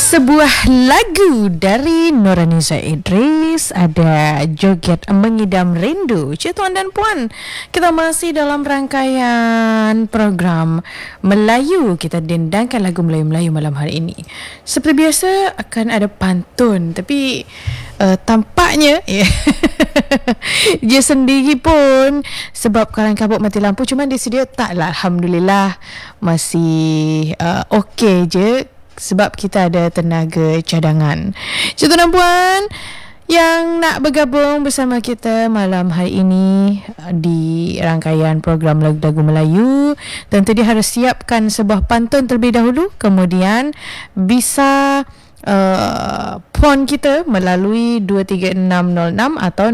Sebuah lagu dari Nurhaliza Idris, ada Joget Mengidam Rindu. Cik Tuan dan Puan, kita masih dalam rangkaian program Melayu. Kita dendangkan lagu Melayu-Melayu malam hari ini. Seperti biasa akan ada pantun, tapi tampaknya dia sendiri pun, sebab kalang kabut mati lampu, cuma dia sedia taklah. Alhamdulillah masih okey je, sebab kita ada tenaga cadangan. Cik Tuan dan Puan yang nak bergabung bersama kita malam hari ini di rangkaian program lagu-lagu Melayu, tentu dia harus siapkan sebuah pantun terlebih dahulu, kemudian bisa phone kita melalui 23606 atau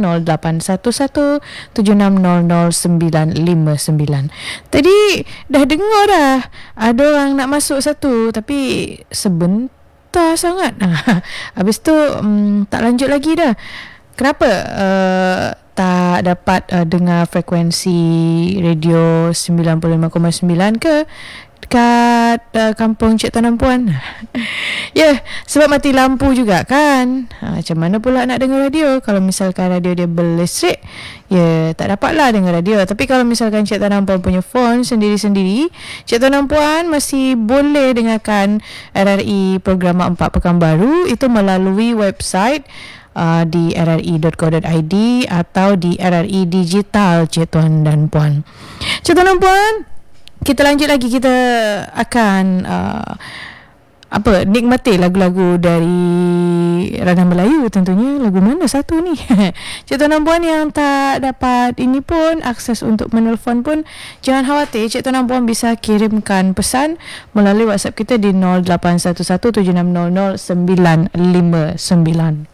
081176000959. Tadi dah dengar dah ada orang nak masuk satu, tapi sebentar sangat. Habis tu tak lanjut lagi dah. Kenapa tak dapat dengar frekuensi radio 95,9 ke dekat kampung Cik Tuan dan Puan? Ya, sebab mati lampu juga kan. Macam mana pula nak dengar radio kalau misalkan radio dia berlistrik? Ya, tak dapatlah dengar radio. Tapi kalau misalkan Cik Tuan dan Puan punya phone sendiri-sendiri, Cik Tuan dan Puan masih boleh dengarkan RRI program 4 Pekanbaru itu melalui website di rri.co.id atau di RRI Digital, Cik Tuan dan Puan. Cik Tuan dan Puan, kita lanjut lagi. Kita akan nikmati lagu-lagu dari ranah Melayu tentunya. Lagu mana satu ni? Cik Tuan dan Puan yang tak dapat ini pun, akses untuk menelpon pun, jangan khawatir. Cik Tuan dan Puan bisa kirimkan pesan melalui WhatsApp kita di 081176000959.